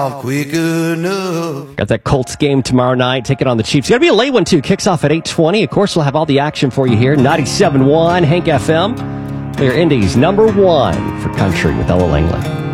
quick enough. Got that Colts game tomorrow night. Taking on the Chiefs. Got to be a late one, too. Kicks off at 8:20. Of course, we'll have all the action for you here. 97.1 Hank FM. Clear Indies, #1 for country with Ella Langley.